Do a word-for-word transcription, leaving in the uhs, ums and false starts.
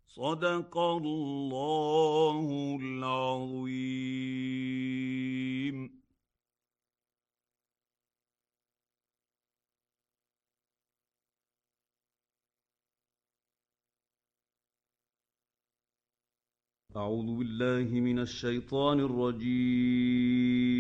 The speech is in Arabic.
صدق الله العظيم. أعوذ بالله من الشيطان الرجيم.